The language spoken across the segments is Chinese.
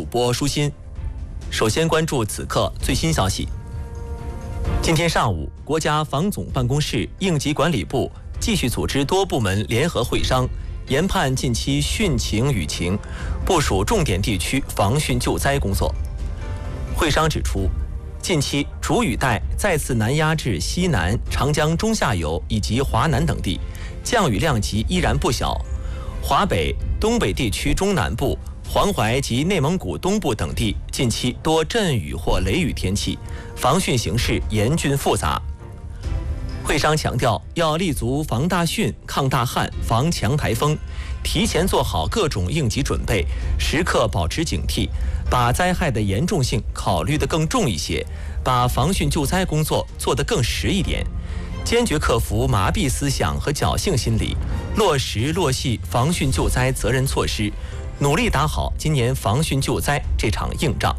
播舒心。首先关注此刻最新消息。今天上午，国家防总办公室、应急管理部继续组织多部门联合会商，研判近期汛情雨情，部署重点地区防汛救灾工作。会商指出，近期主雨带再次南压至西南、长江中下游以及华南等地，降雨量级依然不小。华北、东北地区中南部、黄淮及内蒙古东部等地近期多阵雨或雷雨天气，防汛形势严峻复杂。会商强调，要立足防大汛、抗大旱、防强台风，提前做好各种应急准备，时刻保持警惕，把灾害的严重性考虑得更重一些，把防汛救灾工作做得更实一点，坚决克服麻痹思想和侥幸心理，落实落细防汛救灾责任措施，努力打好今年防汛救灾这场硬仗。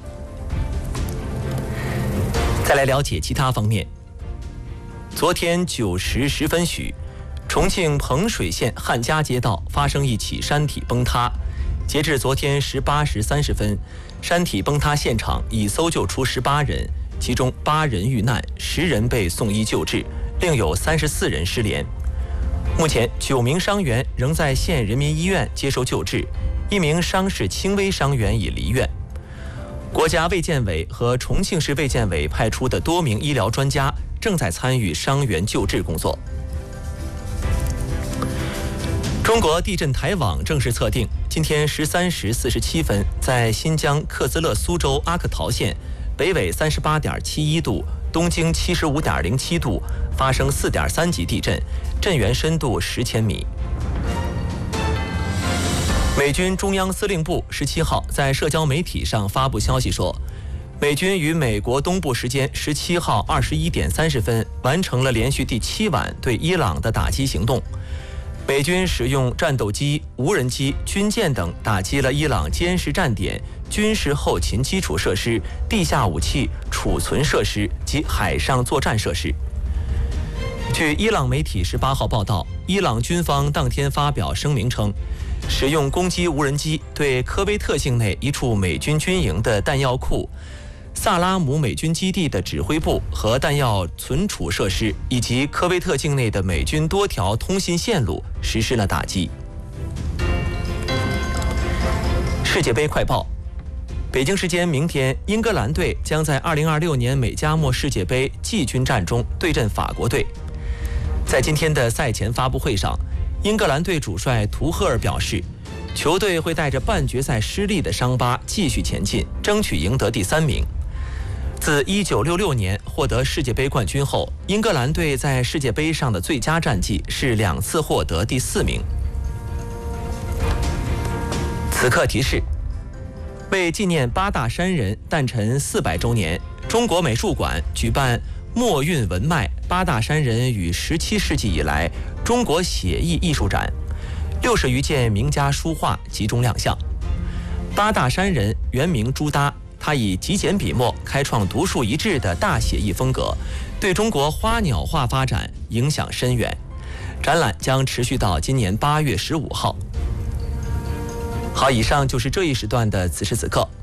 再来了解其他方面。昨天9时10分许，重庆彭水县汉家街道发生一起山体崩塌。截至昨天18时30分，山体崩塌现场已搜救出18人，其中8人遇难，10人被送医救治，另有34人失联。目前9名伤员仍在县人民医院接受救治，1名伤势轻微伤员已离院。国家卫健委和重庆市卫健委派出的多名医疗专家正在参与伤员救治工作。中国地震台网正式测定，今天13时47分，在新疆克孜勒苏州阿克陶县北纬38.71度、东经75.07度发生4.3级地震，震源深度10千米。美军中央司令部17号在社交媒体上发布消息说，美军于美国东部时间17号21点30分完成了连续第7晚对伊朗的打击行动。美军使用战斗机、无人机、军舰等打击了伊朗监视站点、军事后勤基础设施、地下武器储存设施及海上作战设施。据伊朗媒体18号报道，伊朗军方当天发表声明称，使用攻击无人机对科威特境内一处美军军营的弹药库、萨拉姆美军基地的指挥部和弹药存储设施，以及科威特境内的美军多条通信线路实施了打击。世界杯快报：北京时间明天，英格兰队将在2026年美加墨世界杯季军战中对阵法国队。在今天的赛前发布会上，英格兰队主帅图赫尔表示，球队会带着半决赛失利的伤疤继续前进，争取赢得第3名。自1966年获得世界杯冠军后，英格兰队在世界杯上的最佳战绩是2次获得第4名。此刻提示：为纪念八大山人诞辰400周年，中国美术馆举办墨韵文脉八大山人与17世纪以来中国写意艺术展，60余件名家书画集中亮相。八大山人原名朱耷，他以极简笔墨开创独树一帜的大写意风格，对中国花鸟画发展影响深远。展览将持续到今年8月15号。好，以上就是这一时段的此时此刻。